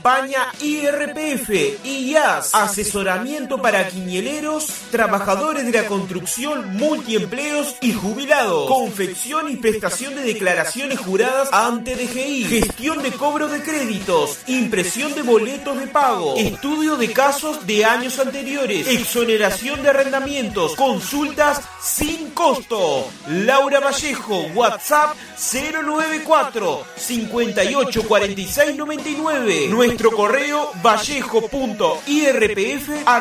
Paña IRPF, IAS, asesoramiento para quinieleros, trabajadores de la construcción, multiempleos y jubilados, confección y prestación de declaraciones juradas ante DGI, gestión de cobro de créditos, impresión de boletos de pago, estudio de casos de años anteriores, exoneración de arrendamientos, consultas sin costo. Laura Vallejo, WhatsApp 094 58 46 99. Nuestro correo vallejo.irpf